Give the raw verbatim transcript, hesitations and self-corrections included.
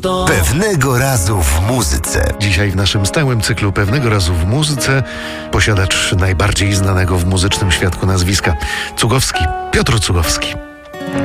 Pewnego razu w muzyce. Dzisiaj w naszym stałym cyklu Pewnego razu w muzyce posiadacz najbardziej znanego w muzycznym świadku nazwiska Cugowski, Piotr Cugowski.